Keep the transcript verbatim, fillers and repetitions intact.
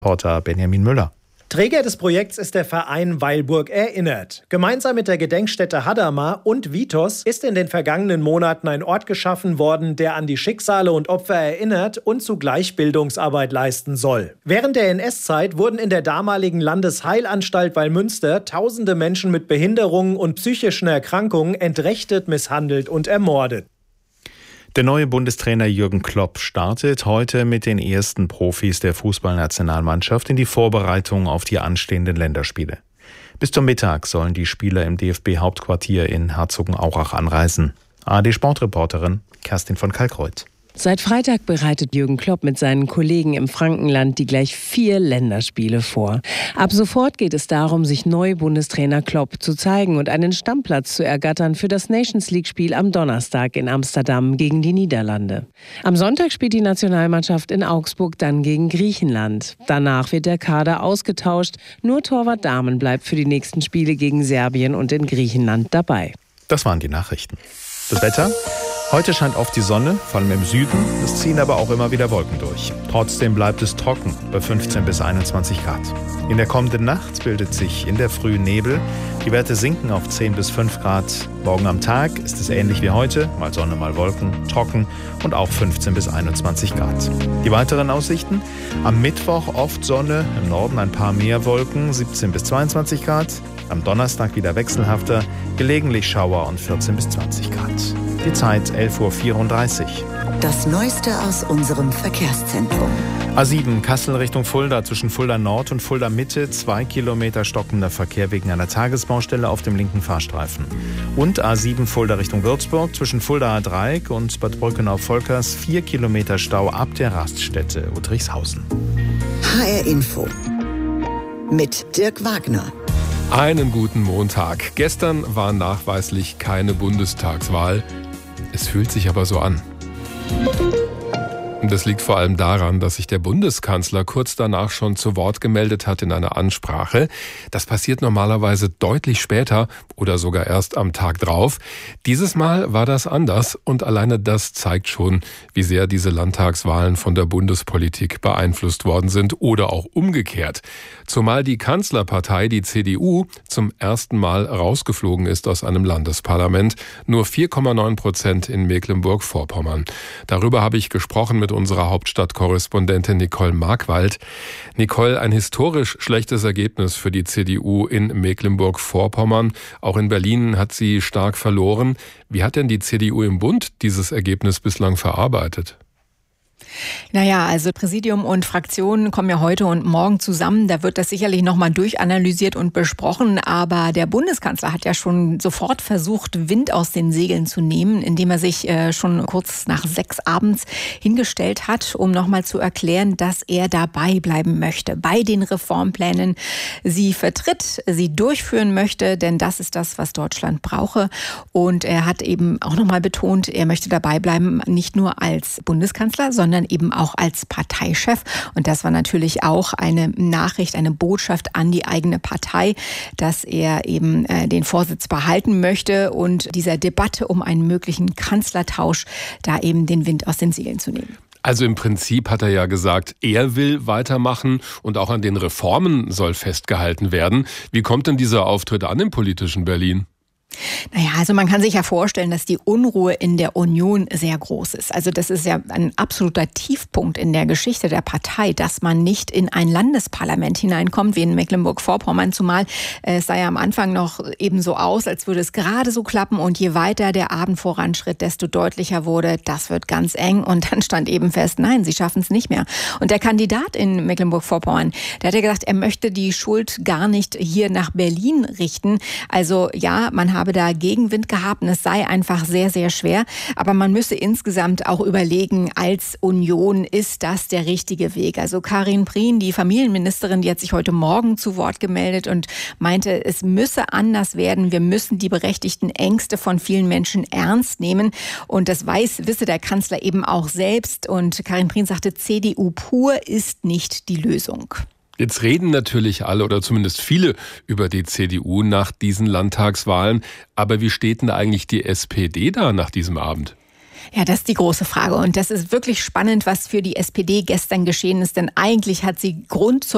Reporter Benjamin Müller. Träger des Projekts ist der Verein Weilburg erinnert. Gemeinsam mit der Gedenkstätte Hadamar und Vitos ist in den vergangenen Monaten ein Ort geschaffen worden, der an die Schicksale und Opfer erinnert und zugleich Bildungsarbeit leisten soll. Während der N S-Zeit wurden in der damaligen Landesheilanstalt Wallmünster tausende Menschen mit Behinderungen und psychischen Erkrankungen entrechtet, misshandelt und ermordet. Der neue Bundestrainer Jürgen Klopp startet heute mit den ersten Profis der Fußballnationalmannschaft in die Vorbereitung auf die anstehenden Länderspiele. Bis zum Mittag sollen die Spieler im D F B-Hauptquartier in Herzogenaurach anreisen. A R D-Sportreporterin Kerstin von Kalkreuth. Seit Freitag bereitet Jürgen Klopp mit seinen Kollegen im Frankenland die gleich vier Länderspiele vor. Ab sofort geht es darum, sich neu Bundestrainer Klopp zu zeigen und einen Stammplatz zu ergattern für das Nations-League-Spiel am Donnerstag in Amsterdam gegen die Niederlande. Am Sonntag spielt die Nationalmannschaft in Augsburg dann gegen Griechenland. Danach wird der Kader ausgetauscht. Nur Torwart Dahmen bleibt für die nächsten Spiele gegen Serbien und in Griechenland dabei. Das waren die Nachrichten. Das Wetter? Heute scheint oft die Sonne, vor allem im Süden. Es ziehen aber auch immer wieder Wolken durch. Trotzdem bleibt es trocken bei fünfzehn bis einundzwanzig Grad. In der kommenden Nacht bildet sich in der Früh Nebel. Die Werte sinken auf zehn bis fünf Grad. Morgen am Tag ist es ähnlich wie heute. Mal Sonne, mal Wolken, trocken und auch fünfzehn bis einundzwanzig Grad. Die weiteren Aussichten? Am Mittwoch oft Sonne, im Norden ein paar mehr Wolken, siebzehn bis zweiundzwanzig Grad. Am Donnerstag wieder wechselhafter, gelegentlich Schauer und vierzehn bis zwanzig Grad. Die Zeit elf Uhr vierunddreißig. Das Neueste aus unserem Verkehrszentrum. A sieben Kassel Richtung Fulda, zwischen Fulda Nord und Fulda Mitte, zwei Kilometer stockender Verkehr wegen einer Tagesbaustelle auf dem linken Fahrstreifen. Und A sieben Fulda Richtung Würzburg, zwischen Fuldaer Dreieck und Bad Brückenau-Volkers, vier Kilometer Stau ab der Raststätte Uttrichshausen. H R Info mit Dirk Wagner. Einen guten Montag. Gestern war nachweislich keine Bundestagswahl. Es fühlt sich aber so an. Und das liegt vor allem daran, dass sich der Bundeskanzler kurz danach schon zu Wort gemeldet hat in einer Ansprache. Das passiert normalerweise deutlich später oder sogar erst am Tag drauf. Dieses Mal war das anders und alleine das zeigt schon, wie sehr diese Landtagswahlen von der Bundespolitik beeinflusst worden sind oder auch umgekehrt. Zumal die Kanzlerpartei, die C D U, zum ersten Mal rausgeflogen ist aus einem Landesparlament. Nur vier Komma neun Prozent in Mecklenburg-Vorpommern. Darüber habe ich gesprochen mit unserer Hauptstadtkorrespondentin Nicole Markwald. Nicole, ein historisch schlechtes Ergebnis für die C D U in Mecklenburg-Vorpommern. Auch in Berlin hat sie stark verloren. Wie hat denn die C D U im Bund dieses Ergebnis bislang verarbeitet? Naja, also Präsidium und Fraktionen kommen ja heute und morgen zusammen. Da wird das sicherlich nochmal durchanalysiert und besprochen. Aber der Bundeskanzler hat ja schon sofort versucht, Wind aus den Segeln zu nehmen, indem er sich äh, schon kurz nach sechs abends hingestellt hat, um nochmal zu erklären, dass er dabei bleiben möchte, bei den Reformplänen sie vertritt, sie durchführen möchte, denn das ist das, was Deutschland brauche. Und er hat eben auch nochmal betont, er möchte dabei bleiben, nicht nur als Bundeskanzler, sondern eben auch als Parteichef. Und das war natürlich auch eine Nachricht, eine Botschaft an die eigene Partei, dass er eben äh, den Vorsitz behalten möchte und dieser Debatte um einen möglichen Kanzlertausch da eben den Wind aus den Segeln zu nehmen. Also im Prinzip hat er ja gesagt, er will weitermachen und auch an den Reformen soll festgehalten werden. Wie kommt denn dieser Auftritt an im politischen Berlin? Naja, also man kann sich ja vorstellen, dass die Unruhe in der Union sehr groß ist. Also das ist ja ein absoluter Tiefpunkt in der Geschichte der Partei, dass man nicht in ein Landesparlament hineinkommt, wie in Mecklenburg-Vorpommern, zumal es sah ja am Anfang noch eben so aus, als würde es gerade so klappen und je weiter der Abend voranschritt, desto deutlicher wurde, das wird ganz eng und dann stand eben fest, nein, sie schaffen es nicht mehr. Und der Kandidat in Mecklenburg-Vorpommern, der hat ja gesagt, er möchte die Schuld gar nicht hier nach Berlin richten. Also ja, man hat habe da Gegenwind gehabt und es sei einfach sehr, sehr schwer. Aber man müsse insgesamt auch überlegen, als Union ist das der richtige Weg. Also Karin Prien, die Familienministerin, die hat sich heute Morgen zu Wort gemeldet und meinte, es müsse anders werden. Wir müssen die berechtigten Ängste von vielen Menschen ernst nehmen. Und das weiß, wisse der Kanzler eben auch selbst. Und Karin Prien sagte, C D U pur ist nicht die Lösung. Jetzt reden natürlich alle oder zumindest viele über die C D U nach diesen Landtagswahlen. Aber wie steht denn eigentlich die S P D da nach diesem Abend? Ja, das ist die große Frage. Und das ist wirklich spannend, was für die S P D gestern geschehen ist. Denn eigentlich hat sie Grund zur